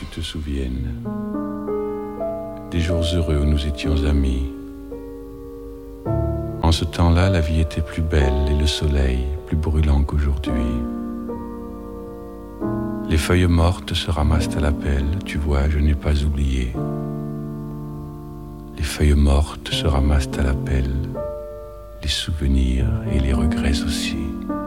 te souviennes des jours heureux où nous étions amis. En ce temps-là, la vie était plus belle et le soleil plus brûlant qu'aujourd'hui. Les feuilles mortes se ramassent à la pelle, tu vois, je n'ai pas oublié. Les feuilles mortes se ramassent à la pelle, les souvenirs et les regrets aussi.